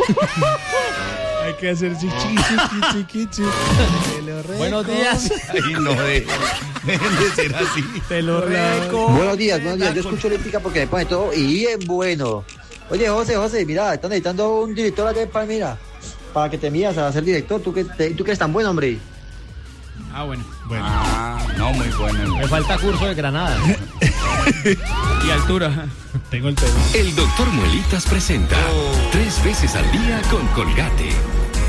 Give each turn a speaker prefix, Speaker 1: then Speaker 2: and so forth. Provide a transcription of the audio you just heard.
Speaker 1: Hay que hacer chiqui.
Speaker 2: Buenos días.
Speaker 3: Ay, no, dejen de ser así.
Speaker 1: Te lo reco.
Speaker 4: Buenos días. Yo escucho Olímpica porque me pone todo y bien bueno. Oye, José, mira, están necesitando un director allá en Palmira para que te miras a ser director. Tú que eres tan buen, hombre.
Speaker 2: Ah, bueno.
Speaker 3: No, muy bueno.
Speaker 2: Me falta curso de Granada. Y altura.
Speaker 1: Tengo el pelo.
Speaker 5: El doctor Muelitas presenta 3 veces al día con Colgate.